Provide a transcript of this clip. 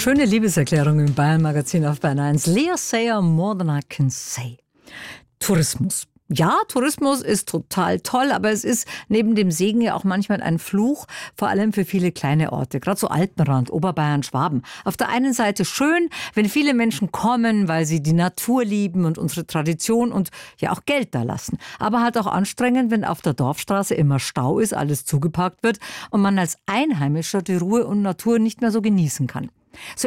Schöne Liebeserklärung im Bayern-Magazin auf Bayern 1. Lea Sayer, More Than I Can Say. Tourismus. Ja, Tourismus ist total toll, aber es ist neben dem Segen ja auch manchmal ein Fluch, vor allem für viele kleine Orte, gerade so Alpenrand, Oberbayern, Schwaben. Auf der einen Seite schön, wenn viele Menschen kommen, weil sie die Natur lieben und unsere Tradition und ja auch Geld da lassen. Aber halt auch anstrengend, wenn auf der Dorfstraße immer Stau ist, alles zugeparkt wird und man als Einheimischer die Ruhe und Natur nicht mehr so genießen kann. So